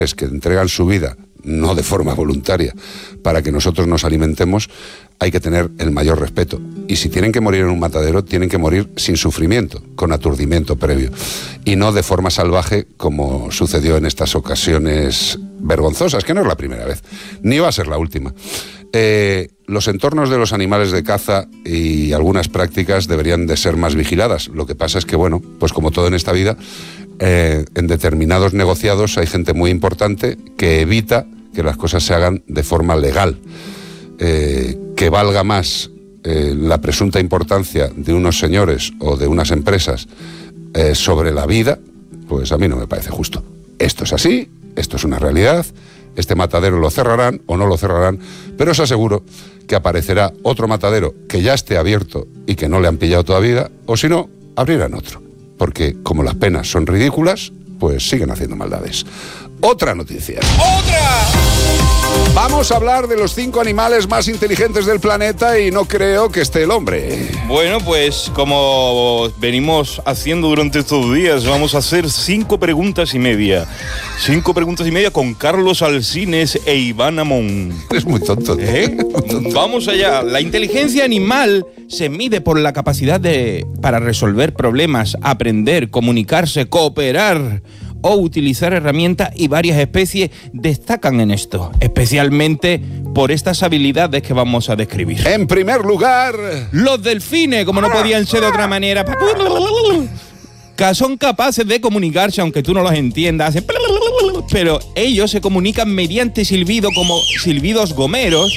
que entregan su vida, no de forma voluntaria, para que nosotros nos alimentemos, hay que tener el mayor respeto. Y si tienen que morir en un matadero, tienen que morir sin sufrimiento, con aturdimiento previo. Y no de forma salvaje, como sucedió en estas ocasiones vergonzosas, que no es la primera vez, ni va a ser la última. Los entornos de los animales de caza y algunas prácticas deberían de ser más vigiladas. Lo que pasa es que, bueno, pues como todo en esta vida, en determinados negociados hay gente muy importante que evita que las cosas se hagan de forma legal. Que valga más la presunta importancia de unos señores o de unas empresas sobre la vida, pues a mí no me parece justo. Esto es así, esto es una realidad, este matadero lo cerrarán o no lo cerrarán, pero os aseguro que aparecerá otro matadero que ya esté abierto y que no le han pillado todavía, o si no, abrirán otro. Porque como las penas son ridículas, pues siguen haciendo maldades. Otra noticia. ¡Otra! Vamos a hablar de los 5 animales más inteligentes del planeta y no creo que esté el hombre. Bueno, pues como venimos haciendo durante estos días, vamos a hacer 5 preguntas y media. 5 preguntas y media con Carlos Alsines e Iván Amón. Es muy tonto. Muy tonto. Vamos allá. La inteligencia animal se mide por la capacidad para resolver problemas, aprender, comunicarse, cooperar o utilizar herramientas, y varias especies destacan en esto, especialmente por estas habilidades que vamos a describir. En primer lugar, los delfines, como no podían ser de otra manera, que son capaces de comunicarse aunque tú no los entiendas, pero ellos se comunican mediante silbido, como silbidos gomeros.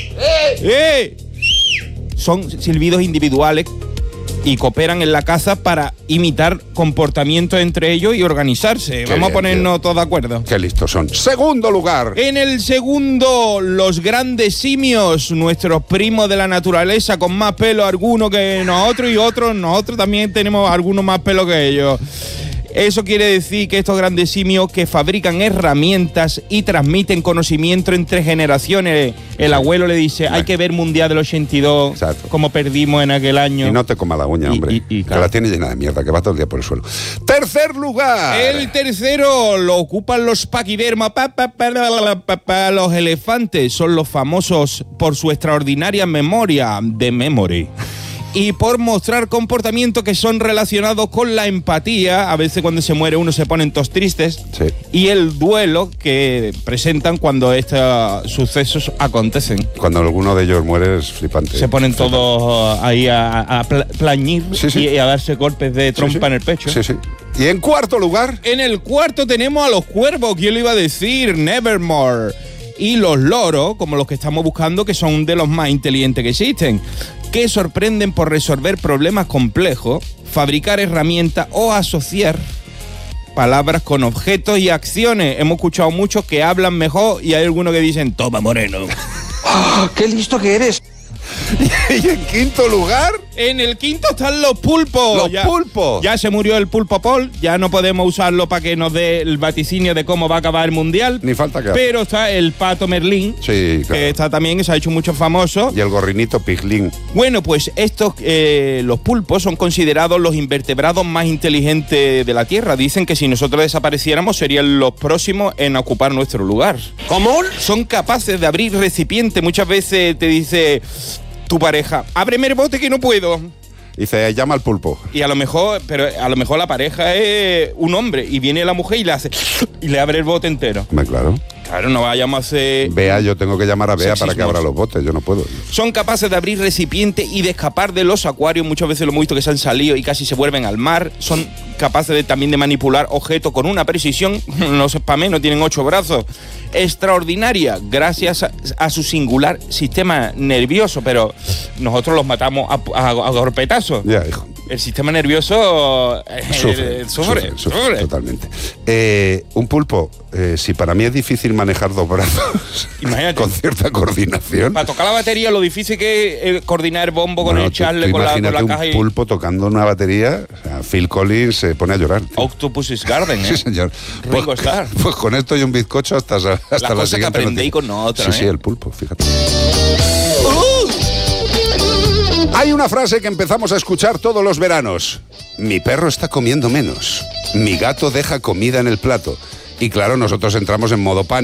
Son silbidos individuales y cooperan en la caza para imitar comportamientos entre ellos y organizarse. Vamos a ponernos todos de acuerdo. Qué listos son. Segundo lugar. En el segundo, los grandes simios, nuestros primos de la naturaleza, con más pelo algunos que nosotros, y nosotros también tenemos algunos más pelo que ellos. Eso quiere decir que estos grandes simios que fabrican herramientas y transmiten conocimiento entre generaciones. El abuelo le dice, hay que ver Mundial del 82, exacto, como perdimos en aquel año. Y no te coma la uña, hombre. Claro, que la tiene llena de mierda, que va todo el día por el suelo. Tercer lugar. El tercero lo ocupan los paquidermas. Los elefantes son los famosos por su extraordinaria memoria de memory. Y por mostrar comportamientos que son relacionados con la empatía. A veces cuando se muere uno se ponen todos tristes. Sí. Y el duelo que presentan cuando estos sucesos acontecen. Cuando alguno de ellos muere es flipante. Se ponen todos ahí a plañir, sí, sí, y a darse golpes de trompa en el pecho. Sí, sí. ¿Y en cuarto lugar? En el cuarto tenemos a los cuervos. ¿Quién lo iba a decir? Nevermore. Y los loros, como los que estamos buscando, que son de los más inteligentes que existen, que sorprenden por resolver problemas complejos, fabricar herramientas o asociar palabras con objetos y acciones. Hemos escuchado muchos que hablan mejor y hay algunos que dicen, toma moreno. ¡Oh, qué listo que eres! ¿Y en quinto lugar? En el quinto están los pulpos. Los pulpos. Ya se murió el pulpo Paul, ya no podemos usarlo para que nos dé el vaticinio de cómo va a acabar el mundial. Ni falta que Pero está el pato Merlín, sí, claro, que está también, que se ha hecho mucho famoso. Y el gorrinito Piglín. Bueno, pues estos, los pulpos son considerados los invertebrados más inteligentes de la Tierra. Dicen que si nosotros desapareciéramos serían los próximos en ocupar nuestro lugar. ¿Cómo? Son capaces de abrir recipientes. Muchas veces te dice tu pareja, ábreme el bote que no puedo. Dice, llama al pulpo. Y a lo mejor la pareja es un hombre y viene la mujer y le hace y le abre el bote entero. Claro. Claro, no vayamos a hacer... Bea, yo tengo que llamar a Bea sexismos para que abra los botes, yo no puedo. Son capaces de abrir recipientes y de escapar de los acuarios. Muchas veces lo hemos visto que se han salido y casi se vuelven al mar. Son capaces también de manipular objetos con una precisión, no sé, para menos, tienen 8 brazos. Extraordinaria, gracias a su singular sistema nervioso, pero nosotros los matamos a golpetazos. Ya, hijo. El sistema nervioso sufre. Totalmente. Un pulpo, si para mí es difícil manejar 2 brazos, imagínate, con cierta coordinación. Para tocar la batería, lo difícil que es coordinar el bombo con el charle, con la caja. Imagínate un pulpo tocando una batería, o sea, Phil Collins se pone a llorar. Tío. Octopus's Garden, ¿eh? Sí, señor. Pues con esto y un bizcocho hasta la siguiente. Que aprendí con otra. Sí, el pulpo, fíjate. Hay una frase que empezamos a escuchar todos los veranos. Mi perro está comiendo menos. Mi gato deja comida en el plato. Y claro, nosotros entramos en modo pánico.